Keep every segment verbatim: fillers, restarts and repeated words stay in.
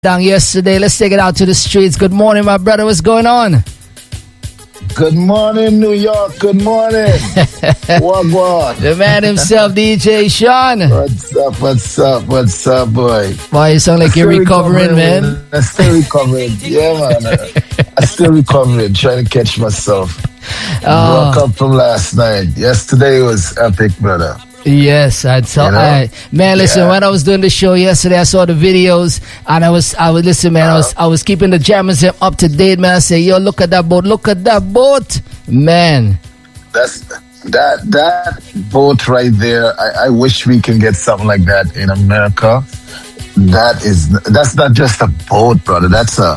down yesterday. Let's take it out to the streets. Good morning, my brother. What's going on? Good morning, New York. Good morning. Wagwan. The man himself, D J Sean. What's up? What's up? What's up, boy? Boy, you sound like you're recovering, recovering, man. I'm still recovering. Yeah, man. I'm still recovering, trying to catch myself. Oh. Broke up from last night. Yesterday was epic, brother. Yes, I saw. You know? I, man, listen. Yeah. When I was doing the show yesterday, I saw the videos, and I was, I was listen, man. Uh, I was, I was keeping the jammers up to date, man. I say, yo, look at that boat, look at that boat, man. That's that that boat right there. I, I wish we can get something like that in America. That is, that's not just a boat, brother. That's a.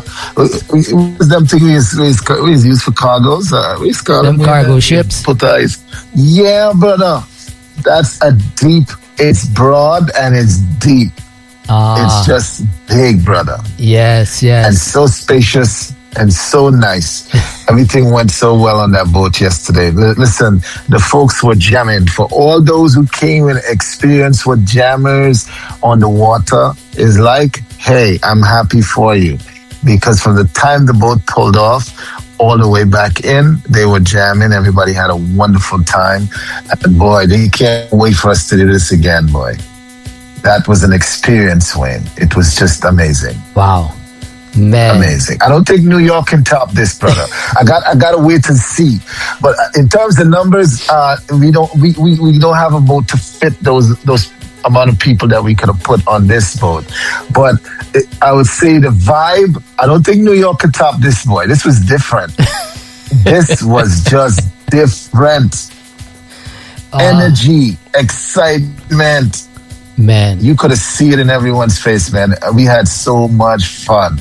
Them thing is is used for cargoes. Uh, we call them them cargo uh, ships. Put eyes. Yeah, brother. That's a deep, it's broad and it's deep. Ah. It's just big, brother. Yes, yes. And so spacious and so nice. Everything went so well on that boat yesterday. L- listen, the folks were jamming. For all those who came and experienced what jammers on the water is like, hey, I'm happy for you. Because from the time the boat pulled off, all the way back in, they were jamming. Everybody had a wonderful time. And boy, they can't wait for us to do this again, boy. That was an experience, Wayne. It was just amazing. Wow. Man. Amazing. I don't think New York can top this, brother. I got I gotta wait and see. But in terms of numbers, uh, we don't we, we, we don't have a boat to fit those those amount of people that we could have put on this boat. But it, I would say the vibe, I don't think New York could top this, boy. This was different. This was just different. Uh, Energy, excitement. Man. You could have seen it in everyone's face, man. We had so much fun.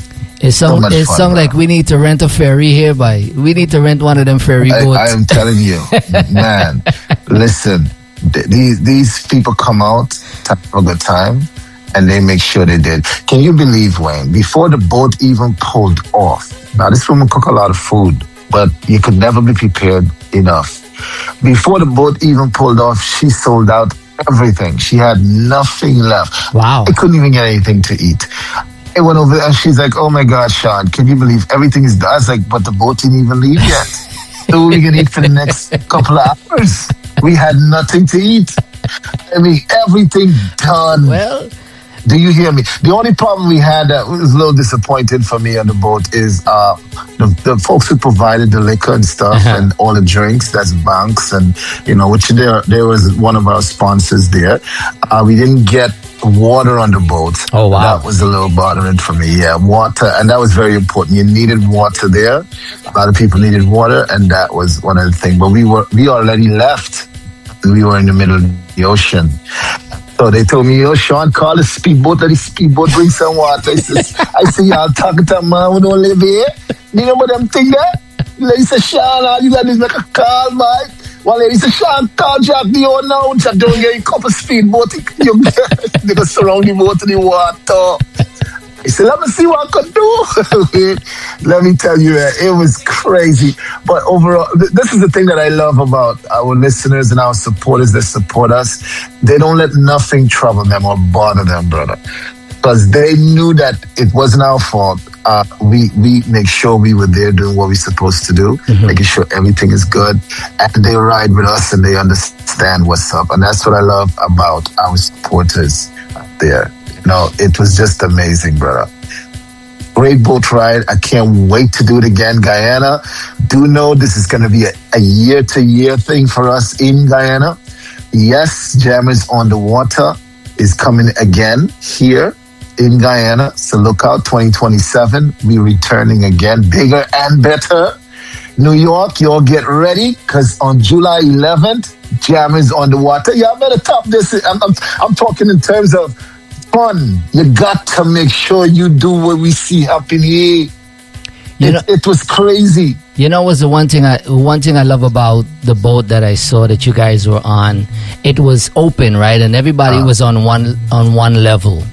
It sounds so it sound like we need to rent a ferry here, boy. We need to rent one of them ferry boats. I, I am telling you, man, listen. These these people come out to have a good time, and they make sure they did. Can you believe, Wayne? Before the boat even pulled off, now this woman cook a lot of food, but you could never be prepared enough. Before the boat even pulled off, she sold out everything. She had nothing left. Wow! I couldn't even get anything to eat. I went over there, and she's like, "Oh my God, Sean, can you believe everything is done?" I was like, "But the boat didn't even leave yet. So we can eat for the next couple of hours." We had nothing to eat. I mean, everything done. Well, do you hear me? The only problem we had that was a little disappointing for me on the boat is uh, the, the folks who provided the liquor and stuff uh-huh. and all the drinks. That's Banks, and you know, which there there was one of our sponsors there. Uh, we didn't get water on the boat. Oh wow, that was a little bothering for me. Yeah, water, and that was very important. You needed water there. A lot of people needed water, and that was one of the things. But we were we already left. We were in the middle of the ocean. So they told me, yo, Sean, call the speedboat. Let the speedboat bring some water. I said, I said, y'all talking to a man who don't live here? You know what them think that? Lady said, Sean, all you got to do is make a call, man. One lady said, Sean, call Jack the owner. Jack don't get a couple speedboat. They go surround the boat to the water. He said, let me see what I could do. Let me tell you, it was crazy. But overall, this is the thing that I love about our listeners and our supporters that support us. They don't let nothing trouble them or bother them, brother. Because they knew that it wasn't our fault. Uh, we we make sure we were there doing what we're supposed to do, mm-hmm. making sure everything is good. And they ride with us and they understand what's up. And that's what I love about our supporters there. No, it was just amazing, brother. Great boat ride. I can't wait to do it again. Guyana, do know this is going to be a, a year-to-year thing for us in Guyana. Yes, Jammers on the Water is coming again here in Guyana. So look out, twenty twenty-seven. We're returning again, bigger and better. New York, y'all get ready, because on July eleventh, Jammers on the Water. Y'all better top this. I'm, I'm, I'm talking in terms of fun. You got to make sure you do what we see happening here. You it, know, it was crazy. You know, was the one thing I one thing I love about the boat that I saw that you guys were on. It was open, right, and everybody uh, was on one on one level.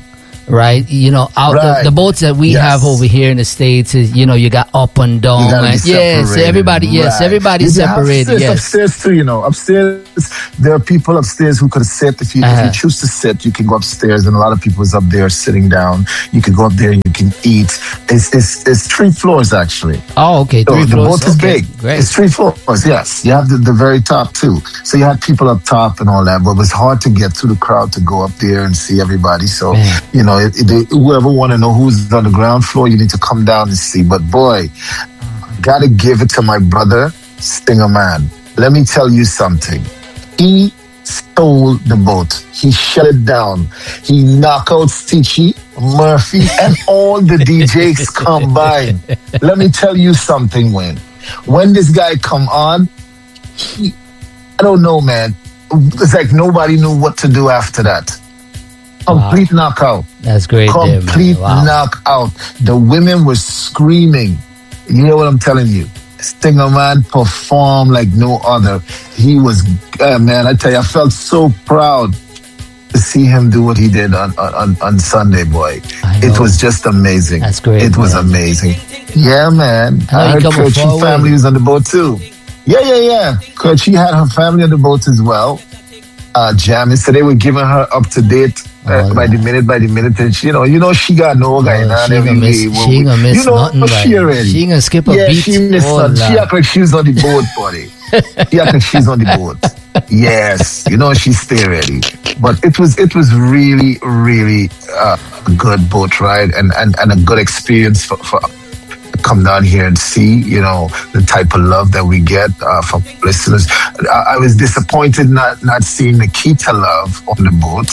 right? You know, out Right. the, the boats that we Yes. have over here in the States is, you know, you got up and down. You gotta be and- yes, separated. everybody, yes, Right. everybody's You have separated. upstairs, Yes. Upstairs too, you know. Upstairs, there are people upstairs who could sit. If you, Uh-huh. if you choose to sit, you can go upstairs, and a lot of people is up there sitting down. You can go up there and you can eat. It's it's, it's three floors actually. Oh, okay. So Three the floors. boat is Okay, big. Great. It's three floors. Yes, you have the, the very top too. So you had people up top and all that, but it was hard to get through the crowd to go up there and see everybody. So Man. you know, it, it, whoever want to know who's on the ground floor, you need to come down and see. But boy, gotta give it to my brother Stinger Man. Let me tell you something. He stole the boat. He shut it down. He knocked out Stitchy, Murphy, and all the D Js combined. Let me tell you something, Wayne. When this guy come on, he, I don't know, man. It's like nobody knew what to do after that. Complete wow. knockout. That's great. Complete there, wow. knockout. The women were screaming. You hear what I'm telling you? Stinger Man performed like no other. He was, uh, man, I tell you, I felt so proud to see him do what he did on on, on Sunday, boy. It was just amazing. That's great. It man. was amazing. Yeah, man. I, I heard Kirchie's family was on the boat too. Yeah, yeah, yeah. Kirchie had her family on the boat as well. Uh, jamming, so they were giving her up to date uh, oh, by the minute, by the minute, and she, you know, you know, she got no guy oh, now. She every miss, day. She gonna miss you know, nothing. She already. She gonna skip a yeah, beat. She missed oh, She act like she's on the boat, buddy. She act like she's on the boat. Yes, you know, she's stay ready. But it was, it was really, really uh, a good boat ride and and, and a good experience for. for come down here and see, you know, the type of love that we get uh, from listeners. I, I was disappointed not not seeing Nikita Love on the boat.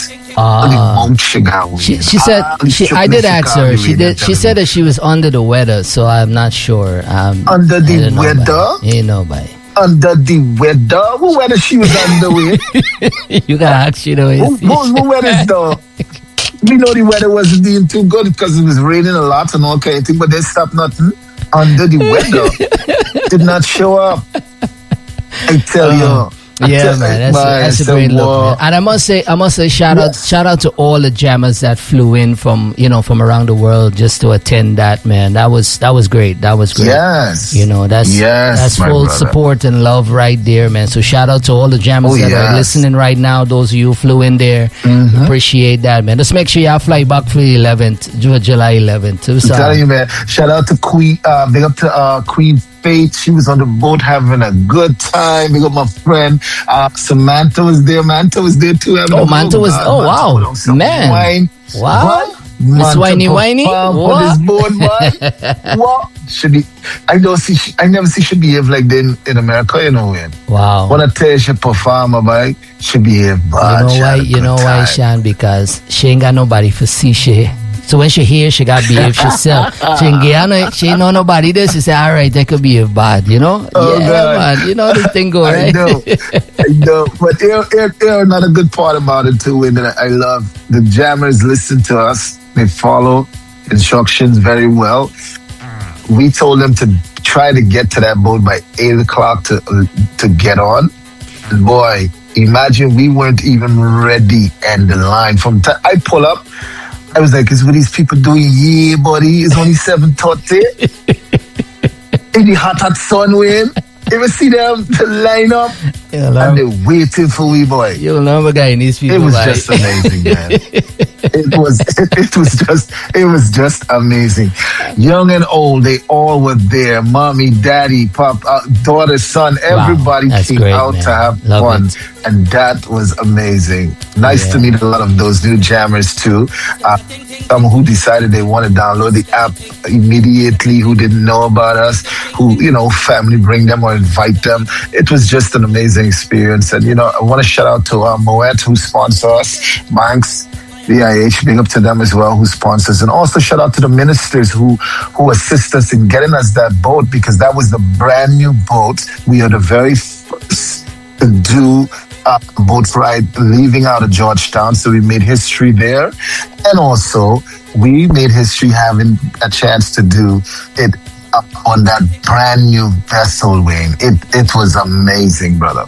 Uh, the boat she, she said, she, I did ask her, she did. She said that she was under the weather, so I'm not sure. Um, under the weather? You know, by under the weather? What weather she was under with? You gotta ask, you know. What, what, what weather though? We know the weather wasn't being too good because it was raining a lot and all kind of thing, but they stopped nothing. Under the weather did not show up. I tell uh, you. I yeah, tell man, that's, man, a, that's a great war. look, man. And I must say, I must say, shout yes. out, shout out to all the jammers that flew in from, you know, from around the world just to attend that, man. That was that was great. That was great. Yes, you know, that's yes, that's full brother. support and love right there, man. So shout out to all the jammers oh, that yes. are listening right now. Those of you who flew in there, mm-hmm. appreciate that, man. Just make sure y'all fly back for the eleventh, July eleventh. I'm telling you, man. Shout out to Queen. Uh, big up to uh, Queen. Faith. She was on the boat having a good time. We got my friend uh, Samantha was there. Manta was there too. Oh, Manta was. God, oh, wow, man. Wine. Wow. Miss Whiny Whiny. What? This board, man. What? Should be. I don't see. I never see she behave like that in, in America. You know when. Wow. When I tell you she perform, boy, she behave bad. You know why? You know why, Sean? Because she ain't got nobody for see she. So when she hears, she got to behave herself. She ain't, get, she ain't know nobody this. She say, all right, they could behave bad, you know? Oh, yeah, God. man. You know this thing go, right? I know. I know. But here, here, here, another good part about it, too, and that I love. The jammers listen to us. They follow instructions very well. We told them to try to get to that boat by eight o'clock to, to get on. And boy, imagine we weren't even ready and the line. From t- I pull up, I was like, is what these people doing? Yeah, buddy, it's only seven thirty. In the hot, hot sun, Wayne. You ever see them line up? And they're waiting for we, boy. You'll never get these people. It was right? just amazing, man. it was it, it was just it was just amazing. Young and old, they all were there. Mommy, daddy, pop, uh, daughter, son, everybody wow, came great, out man. to have Love fun. It. And that was amazing. Nice yeah. to meet a lot of those new jammers too. Uh, some who decided they want to download the app immediately, who didn't know about us, who, you know, family bring them or invite them. It was just an amazing experience. And, you know, I want to shout out to uh, Moet, who sponsors us, Banks, V I H, big up to them as well, who sponsors. And also shout out to the ministers who, who assist us in getting us that boat, because that was the brand new boat. We are the very first to do a boat ride leaving out of Georgetown. So we made history there. And also we made history having a chance to do it uh, on that brand new vessel, Wayne. It, it was amazing, brother.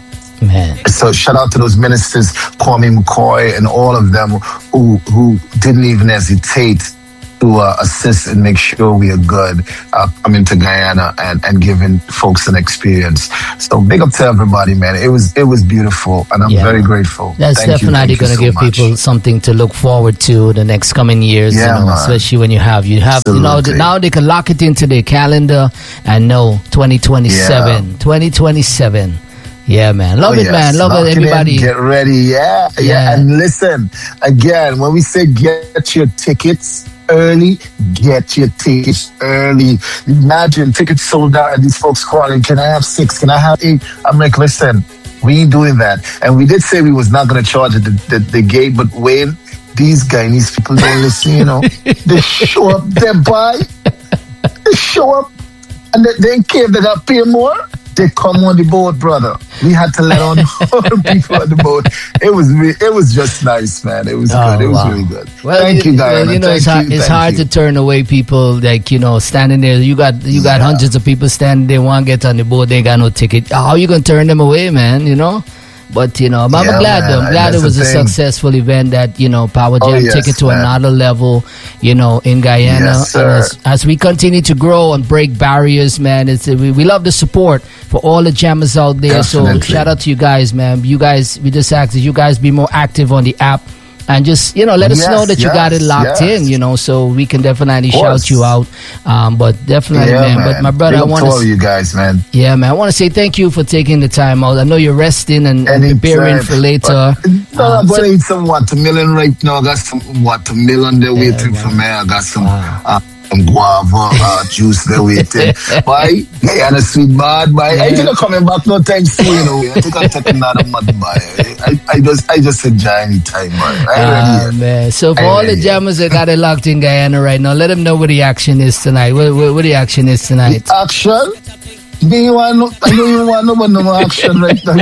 Man. So shout out to those ministers, Kwame McCoy, and all of them who who didn't even hesitate to uh, assist and make sure we are good uh, coming to Guyana and, and giving folks an experience. So big up to everybody, man. It was it was beautiful, and I'm yeah. very grateful. That's thank definitely going to so give much. people something to look forward to the next coming years. Yeah, you know, especially when you have you have Absolutely. you know now they can lock it into their calendar and know twenty twenty-seven, yeah. twenty twenty-seven. Yeah, man. Love oh, it, yes. man. Love Lock it, everybody. In, get ready. Yeah, yeah, yeah. And listen, again, when we say get your tickets early, get your tickets early. Imagine tickets sold out and these folks calling, can I have six? Can I have eight? I'm like, listen, we ain't doing that. And we did say we was not going to charge at the, the, the gate, but Wayne, these Guyanese people don't listen, you know. They show up, they buy, they show up, and they, they ain't care if they got to pay more. They come on the boat, brother. We had to let on all the people on the boat. It was re- it was just nice, man. It was oh, good. It was wow. really good. Well, thank you, you, guys. Well, you know, thank it's hard, you, it's hard you. to turn away people like, you know, standing there. You got you got yeah. hundreds of people standing there, want to get on the boat, they got no ticket. How you going to turn them away, man, you know? But, you know, I'm yeah, glad, man. though. I'm glad it was a successful event that, you know, Power Jam oh, yes, took it to man. another level, you know, in Guyana. Yes, and as, as we continue to grow and break barriers, man, it's we, we love the support for all the jammers out there. Definitely. So shout out to you guys, man. You guys, we just ask that you guys be more active on the app. And just, you know, let us yes, know that you yes, got it locked yes. in, you know, so we can definitely shout you out. Um, but definitely, yeah, man. man. But my brother, Big I want to. all you guys, man. Yeah, man. I want to say thank you for taking the time out. I know you're resting and, and preparing for later. But, no, um, I'm going to eat some watermelon right now. I got some watermelon there yeah, waiting man. for me. I got some. Wow. Uh, Some guava uh, juice there waiting. Boy, hey, and a sweet bad boy. Yeah. I think I'm coming back no time soon, you know. I think I'm taking another month by. I, I just I just enjoy any time, man. I ah, man. So for I all the jammers that got it locked in Guyana right now, let them know what the action is tonight. What, what, what the action is tonight? The action? Do you want no, I know you want no, but no action right now.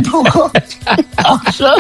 Action?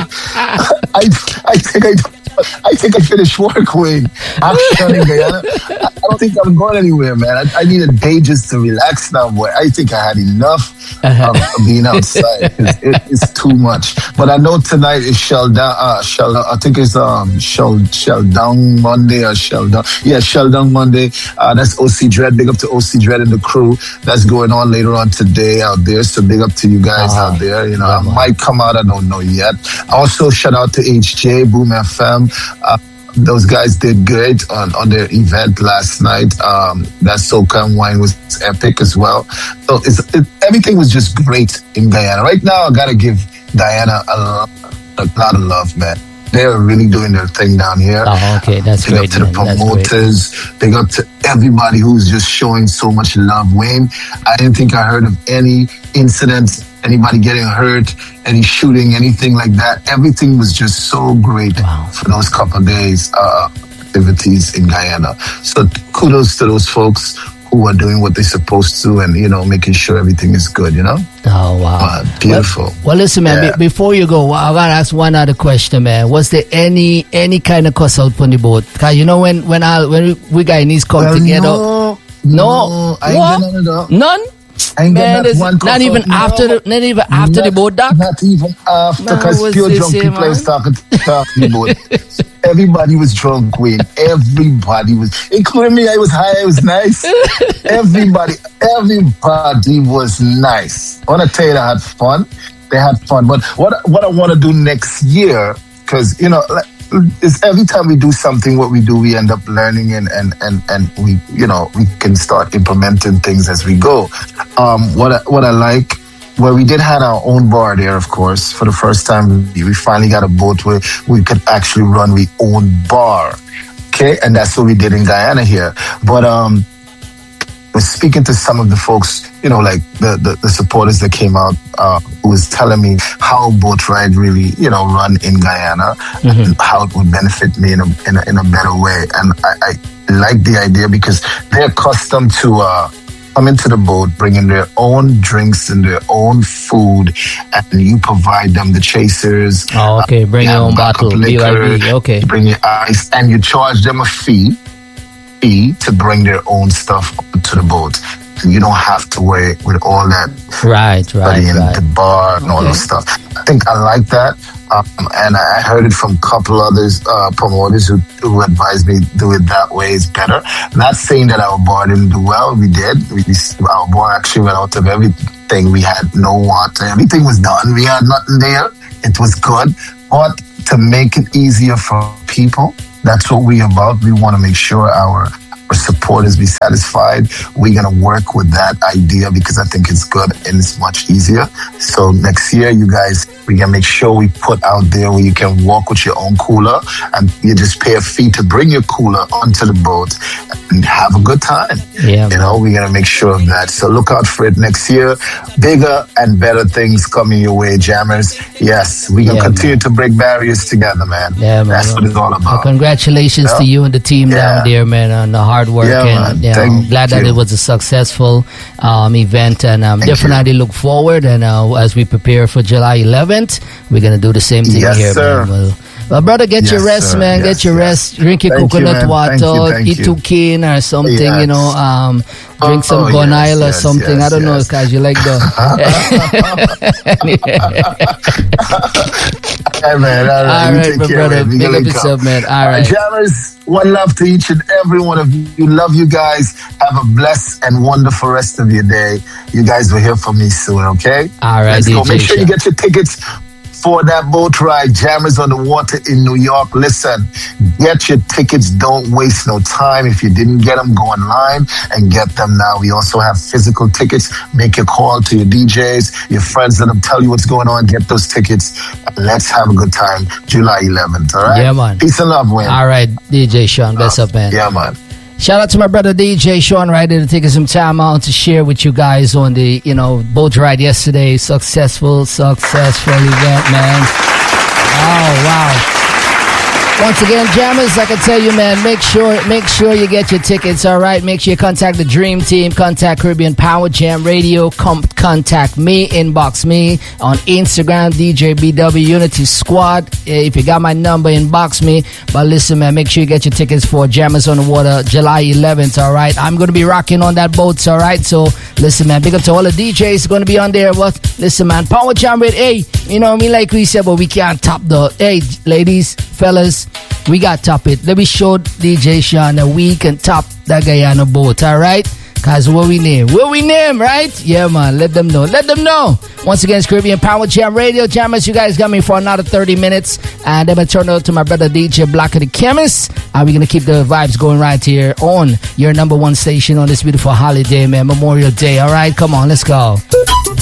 I I think I I think I finished work, Wayne. Action in Guyana. I don't think I'm going anywhere, man. I, I need a day just to relax now, boy. I think I had enough of being outside. It's, it, it's too much. But I know tonight is Shell Down. Uh, Shell, I think it's um Shell Shell Down Monday or Shell Down. Yeah, Shell Down Monday. Uh, that's O C Dread. Big up to O C Dread and the crew. That's going on later on today out there. So big up to you guys uh-huh. out there. You know, yeah, I might come out. I don't know yet. Also, shout out to H J Boom F M. Uh, those guys did great on, on their event last night. Um, that Soca and Wine was epic as well. So it's, it, everything was just great in Guyana. Right now, I got to give Guyana a, a lot of love, man. They're really doing their thing down here. Oh, okay, that's big great. Big up to the promoters. Big up to everybody who's just showing so much love. Wayne, I didn't think I heard of any incidents, anybody getting hurt, any shooting, anything like that. Everything was just so great wow. for those couple of days uh, activities in Guyana. So kudos to those folks who are doing what they're supposed to and, you know, making sure everything is good, you know? Oh, wow. Uh, beautiful. Well, well listen, man, yeah. be- before you go, I got to ask one other question, man. Was there any any kind of cuss out on the boat? Because, you know, when when, I, when we, we Guyanese come well, together... No, no. no I ain't what? none of that. None? I ain't man, not, one not even no. after the not even after not, the boat dock. Not even after, because no, pure drunk people man? is talking talk the boat. Everybody was drunk, Wayne. Everybody was, including me. I was high. I was nice. everybody, everybody was nice. I want to tell you, I had fun. They had fun. But what what I want to do next year, because you know. Like, is every time we do something, what we do, we end up learning and, and, and, and we, you know, we can start implementing things as we go. Um, what I, what I like, well, we did have our own bar there, of course. For the first time, we finally got a boat where we could actually run our own bar. Okay. And that's what we did in Guyana here. But, um, I was speaking to some of the folks, you know, like the, the, the supporters that came out, uh, who was telling me how boat ride really, you know, run in Guyana mm-hmm. and how it would benefit me in a, in a, in a better way. And I, I like the idea because they're accustomed to, uh, come into the boat, bringing their own drinks and their own food, and you provide them the chasers. Oh, okay. Bring uh, your own bottle, liquor, okay. Bring your ice, and you charge them a fee. To bring their own stuff to the boat. you don't have to worry with all that. Right, right, in right. the bar and okay. all those stuff. I think I like that. Um, and I heard it from a couple others, uh, promoters who, who advised me do it that way is better. Not saying that our bar didn't do well. We did. We, our bar actually went out of everything. We had no water. Everything was done. We had nothing there. It was good. But to make it easier for people, that's what we're about. We want to make sure our our supporters be satisfied. We're going to work with that idea because I think it's good and it's much easier. So next year, you guys, we can make sure we put out there where you can walk with your own cooler and you just pay a fee to bring your cooler onto the boat and have a good time. Yeah, you know, we're going to make sure of that. So look out for it next year. Bigger and better things coming your way, Jammers. Yes, we can yeah, continue man. to break barriers together, man. Yeah, man. That's what it's all about. Well, congratulations yeah. to you and the team yeah. down there, man, on the hard work. Yeah, and you know, I'm glad you. that it was a successful um, event. And um, definitely you. look forward. And uh, as we prepare for July eleventh, we're going to do the same thing yes, here, sir. man. Well, well, brother, get yes, your rest, sir. man. Yes, get your yes. rest. Drink your thank coconut you, water. Thank you, thank eat you. two cane or something, yes. you know. Um, drink some oh, Gonile yes, or yes, something. Yes, I don't yes. know, because you like the... Hey, man. All right, all right my brother. Big up yourself, man. All right. Jammers, one love to each and every one of you. Love you guys. Have a blessed and wonderful rest of your day. You guys will hear from me soon, okay? All right, Let's D J go. Make sure Sean. you get your tickets for that boat ride, Jammers on the Water in New York. Listen, get your tickets. Don't waste no time. If you didn't get them, go online and get them now. We also have physical tickets. Make your call to your D Js, your friends, let them tell you what's going on. Get those tickets. Let's have a good time. July eleventh, all right? Yeah, man. Peace and love, Wayne. All right, D J Sean. Best uh, up, man. Yeah, man. Shout out to my brother D J Sean right there to take some time out to share with you guys on the, you know, boat ride yesterday. Successful, successful event, man. Oh, wow. Once again, Jammers, I can tell you, man, make sure make sure you get your tickets, all right? Make sure you contact the Dream Team, contact Caribbean Power Jam Radio, com- contact me, inbox me on Instagram, D J B W Unity Squad. If you got my number, inbox me. But listen, man, make sure you get your tickets for Jammers on the Water, July eleventh, all right? I'm going to be rocking on that boat, all right? So, listen, man, big up to all the D Js going to be on there. What? Listen, man, Power Jam Radio, hey, you know what I mean? Like we said, but we can't top the, hey, ladies, fellas, we got top it. Let me show D J Sean that we can top that guy on a boat, all right? Because what we name? What we name, right? Yeah, man. Let them know. Let them know. Once again, it's Caribbean Power Jam Radio. Jammers, you guys got me for another thirty minutes. And then I turn it over to my brother D J Black of the Chemist. And we're going to keep the vibes going right here on your number one station on this beautiful holiday, man. Memorial Day. All right? Come on, let's go.